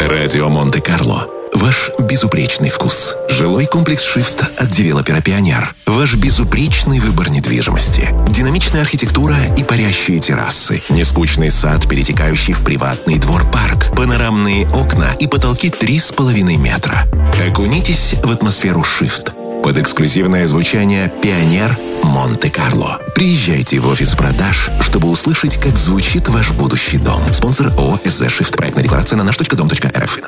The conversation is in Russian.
Радио Монте-Карло. Ваш безупречный вкус. Жилой комплекс «Шифт» от девелопера «Пионер». Ваш безупречный выбор недвижимости. Динамичная архитектура и парящие террасы. Нескучный сад, перетекающий в приватный двор-парк. Панорамные окна и потолки 3,5 метра. Окунитесь в атмосферу «Шифт». Под эксклюзивное звучание «Пионер» Монте-Карло. Приезжайте в офис продаж, чтобы услышать, как звучит ваш будущий дом. Спонсор ООО «СЗ Шифт». Проектная декларация на наш.дом.рф.